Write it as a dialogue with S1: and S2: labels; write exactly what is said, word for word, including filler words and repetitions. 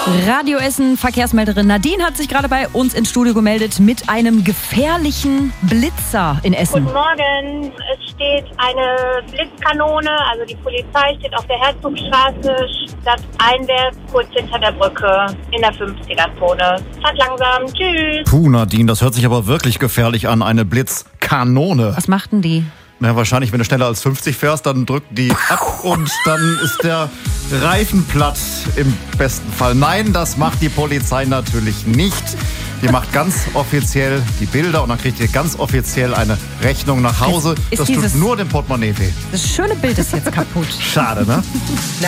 S1: Radio Essen, Verkehrsmelderin Nadine hat sich gerade bei uns ins Studio gemeldet mit einem gefährlichen Blitzer in Essen.
S2: Guten Morgen, es steht eine Blitzkanone, also die Polizei steht auf der Herzogstraße, stadteinwärts, kurz hinter der Brücke, in der fünfziger-Zone. Fahrt langsam, tschüss.
S3: Puh, Nadine, das hört sich aber wirklich gefährlich an, eine Blitzkanone.
S1: Was machten die?
S3: Na, wahrscheinlich, wenn du schneller als fünfzig fährst, dann drückt die ab und dann ist der Reifen platt im besten Fall. Nein, das macht die Polizei natürlich nicht. Die macht ganz offiziell die Bilder und dann kriegt ihr ganz offiziell eine Rechnung nach Hause.
S1: Ist
S3: das
S1: dieses-
S3: tut nur dem Portemonnaie weh.
S1: Das schöne Bild ist jetzt kaputt.
S3: Schade, ne?